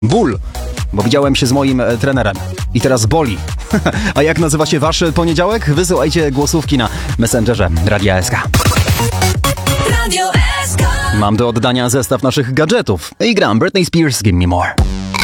Ból, bo widziałem się z moim trenerem i teraz boli. A jak nazywa się wasz poniedziałek? Wysyłajcie głosówki na Messengerze Radia SK. Radio SK. Mam do oddania zestaw naszych gadżetów i gram Britney Spears Give Me More.